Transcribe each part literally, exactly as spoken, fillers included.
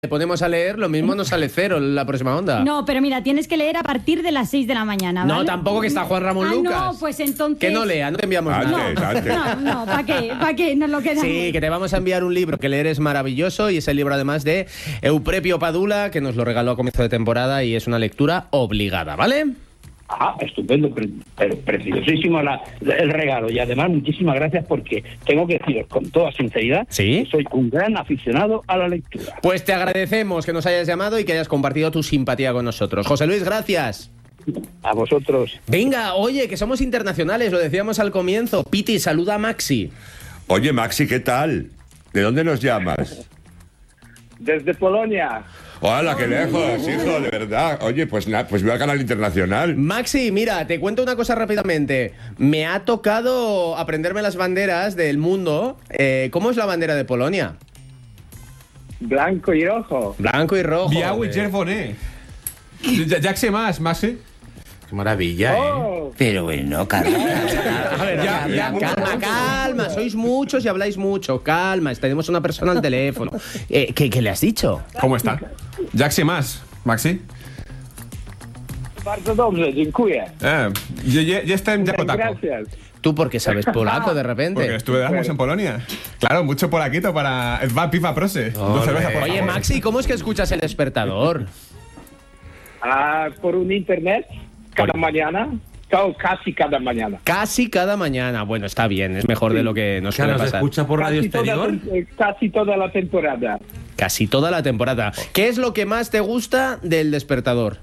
le ponemos a leer, lo mismo nos sale cero la próxima onda. No, pero mira, tienes que leer a partir de las seis de la mañana, ¿vale? No, tampoco, que está Juan Ramón ah, Lucas. No, pues entonces... Que no lea, no te enviamos Antes, nada. antes. No, no, ¿para qué? ¿Para qué? Nos lo quedamos. Sí, que te vamos a enviar un libro que leer es maravilloso, y es el libro además de Euprepio Padula, que nos lo regaló a comienzo de temporada y es una lectura obligada, ¿vale? Ah, estupendo, pre pero preciosísimo la, el regalo. Y además, muchísimas gracias, porque tengo que deciros con toda sinceridad ¿Sí? que soy un gran aficionado a la lectura. Pues te agradecemos que nos hayas llamado y que hayas compartido tu simpatía con nosotros. José Luis, gracias. A vosotros. Venga, oye, que somos internacionales, lo decíamos al comienzo. Piti, saluda a Maxi. Oye, Maxi, ¿qué tal? ¿De dónde nos llamas? Desde Polonia. ¡Hola, qué lejos, hijo, de verdad! Oye, pues nada, pues voy al canal internacional. Maxi, mira, te cuento una cosa rápidamente. Me ha tocado aprenderme las banderas del mundo. Eh, ¿Cómo es la bandera de Polonia? Blanco y rojo. Blanco y rojo. Biały, Eh, czerwony. Ya, ya sé más, Maxi. Qué maravilla, Oh. ¿eh? Pero bueno, Carlos. A ver, Ya, ya, calma, calma, sois muchos y habláis mucho. Calma, tenemos una persona al teléfono. Eh, ¿qué, ¿Qué le has dicho? ¿Cómo está? Ya sé más, Maxi. Bardzo dobrze, dziękuję. Eh, ya, ya, ya está en Japotaco. Gracias. ¿Tú por qué sabes polaco de repente? Porque estuve de Erasmus en Polonia. Claro, mucho polaquito para el va pipa prose. Dos cervezas, por Oye, favor. Maxi, ¿cómo es que escuchas El Despertador? Ah, por un internet, cada mañana, o casi cada mañana. Casi cada mañana. Bueno, está bien, es mejor de lo que nos suele ¿Nos pasar. escucha por radio Casi toda, exterior? eh, casi toda la temporada. Casi toda la temporada. ¿Qué es lo que más te gusta del Despertador?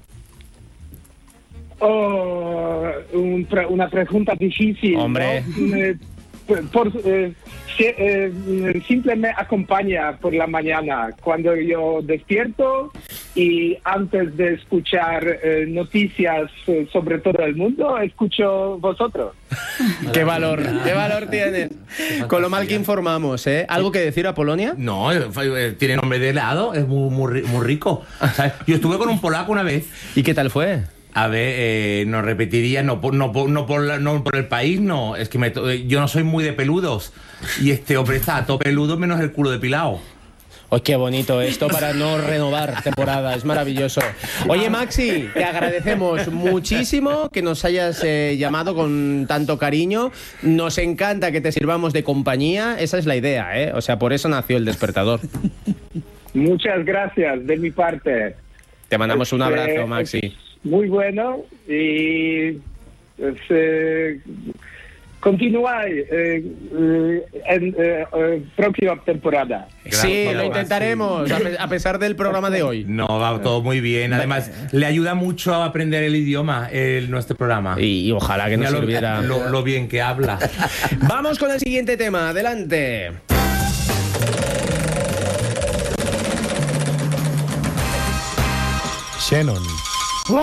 Oh, un pre una pregunta difícil. Hombre. ¿No? Eh, por, por, eh, se, eh, simple me acompaña por la mañana cuando yo despierto, y antes de escuchar eh, noticias eh, sobre todo el mundo, escucho vosotros. Qué valor, qué valor tienes. Con lo mal que informamos, ¿eh? ¿Algo que decir a Polonia? No, eh, eh, tiene nombre de helado, es muy, muy, ri- muy rico. ¿Sabes? Yo estuve con un polaco una vez. ¿Y qué tal fue? A ver, eh, nos repetiría, no por, no, por, no, por la- no por el país, no. Es que me to- eh, yo no soy muy de peludos. Y este hombre está a todo peludo menos el culo depilado. ¡Oh, qué bonito esto para no renovar temporada! Es maravilloso. Oye, Maxi, te agradecemos muchísimo que nos hayas eh, llamado con tanto cariño. Nos encanta que te sirvamos de compañía. Esa es la idea, ¿eh? O sea, por eso nació El Despertador. Muchas gracias de mi parte. Te mandamos un Este, abrazo, Maxi. es muy bueno, y pues, eh, continuáis eh, eh, en eh, eh, próxima temporada. Sí, Gracias, lo intentaremos, a pe- a pesar del programa de hoy. No, va todo muy bien. Además, le ayuda mucho a aprender el idioma, el, nuestro programa. Y, y ojalá que nos Mira lo, sirviera. lo, lo bien que habla. Vamos con el siguiente tema. Adelante. Shannon.